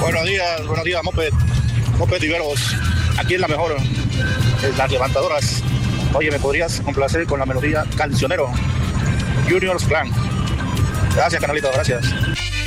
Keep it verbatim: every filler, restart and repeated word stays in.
Buenos días, buenos días, Moped, Moped Iberos, aquí en la mejor, en las levantadoras. Oye, ¿me podrías complacer con la melodía Cancionero? Junior's Plan. Gracias, canalito, gracias.